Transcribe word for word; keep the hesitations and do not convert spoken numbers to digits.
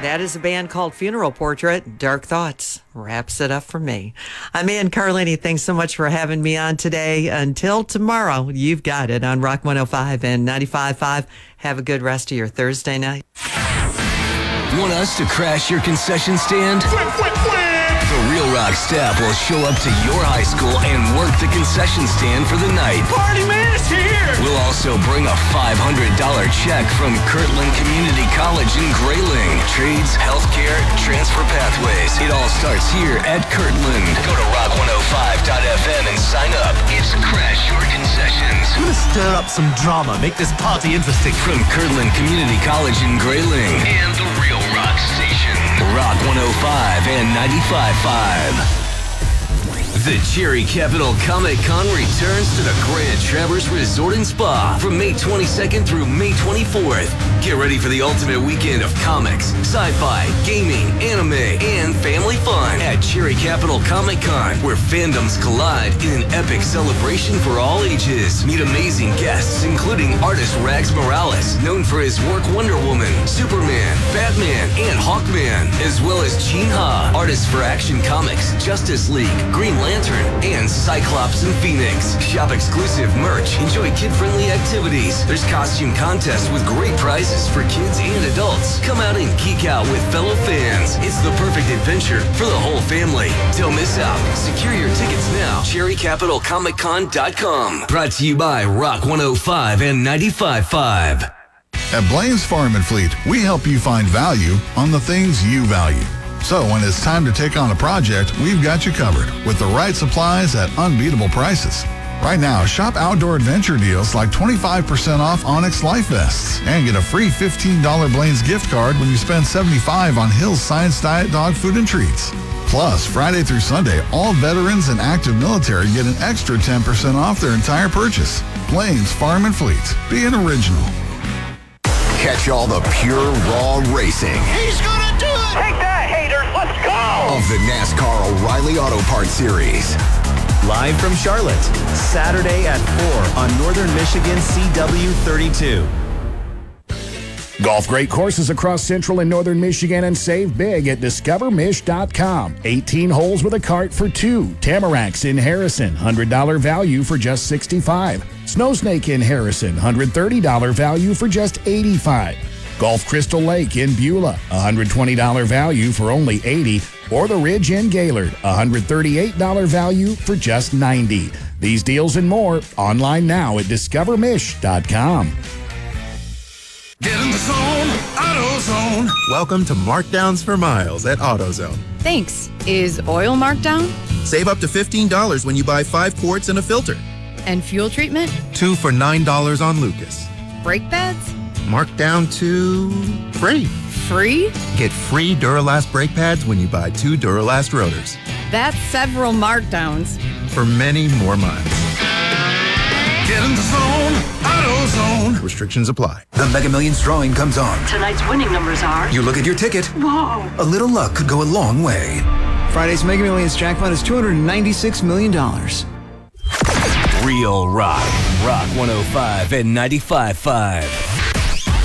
That is a band called Funeral Portrait. Dark Thoughts wraps it up for me. I'm Ann Carlini. Thanks so much for having me on today. Until tomorrow, you've got it on Rock one oh five and ninety-five point five. Have a good rest of your Thursday night. Want us to crash your concession stand? The Real Rock staff will show up to your high school and work the concession stand for the night. Party man is here! We'll also bring a five hundred dollars check from Kirtland Community College in Grayling. Trades, healthcare, transfer pathways. It all starts here at Kirtland. Go to rock one oh five dot f m and sign up. It's Crash Your Concessions. I'm gonna stir up some drama, make this party interesting. From Kirtland Community College in Grayling and the Real Rock Station. Rock one oh five and ninety-five point five. The Cherry Capital Comic Con returns to the Grand Traverse Resort and Spa from May twenty-second through May twenty-fourth. Get ready for the ultimate weekend of comics, sci-fi, gaming, anime, and family fun at Cherry Capital Comic Con, where fandoms collide in an epic celebration for all ages. Meet amazing guests, including artist Rags Morales, known for his work Wonder Woman, Superman, Batman, and Hawkman, as well as Gene Ha, artist for Action Comics, Justice League, Green Lantern, and Cyclops and Phoenix. Shop exclusive merch, enjoy kid-friendly activities. There's costume contests with great prizes for kids and adults. Come out and geek out with fellow fans. It's the perfect adventure for the whole family. Don't miss out. Secure your tickets now. cherry capital comic con dot com. Brought to you by Rock one oh five and ninety-five point five. At Blaine's Farm and Fleet, we help you find value on the things you value. So when it's time to take on a project, we've got you covered with the right supplies at unbeatable prices. Right now, shop outdoor adventure deals like twenty-five percent off Onyx Life Vests and get a free fifteen dollars Blaine's gift card when you spend seventy-five dollars on Hill's Science Diet dog food and treats. Plus, Friday through Sunday, all veterans and active military get an extra ten percent off their entire purchase. Blaine's Farm and Fleet. Be an original. Catch all the pure, raw racing. He's gonna do it! Take that, haters! Let's go! Of the NASCAR O'Reilly Auto Parts Series. Live from Charlotte, Saturday at four on Northern Michigan C W thirty-two. Golf great courses across central and northern Michigan and save big at discover mish dot com. eighteen holes with a cart for two. Tamaracks in Harrison, one hundred dollars value for just sixty-five dollars. Snowsnake in Harrison, one hundred thirty dollars value for just eighty-five dollars. Golf Crystal Lake in Beulah, one hundred twenty dollars value for only eighty dollars. Or the Ridge in Gaylord, one hundred thirty-eight dollars value for just ninety dollars. These deals and more online now at discover mish dot com. Get in the zone, AutoZone. Welcome to Markdowns for Miles at AutoZone. Thanks. Is oil marked down? Save up to fifteen dollars when you buy five quarts and a filter. And fuel treatment? Two for nine dollars on Lucas. Brake pads? Marked down to free. Free? Get free Duralast brake pads when you buy two Duralast rotors. That's several markdowns. For many more miles. Get in the zone, AutoZone. Restrictions apply. The Mega Millions drawing comes on. Tonight's winning numbers are... You look at your ticket. Whoa. A little luck could go a long way. Friday's Mega Millions jackpot is two hundred ninety-six million dollars. Real Rock. Rock one oh five and ninety-five point five.